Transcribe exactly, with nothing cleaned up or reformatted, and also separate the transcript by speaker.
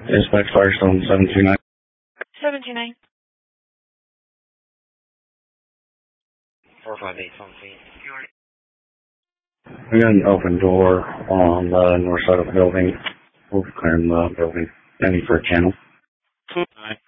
Speaker 1: Inspect Firestone seven two nine.
Speaker 2: seven two nine.
Speaker 3: four five eight, phone please.
Speaker 1: We got an open door on the north side of the building. We'll clear the building. Any for a channel.
Speaker 3: Alright.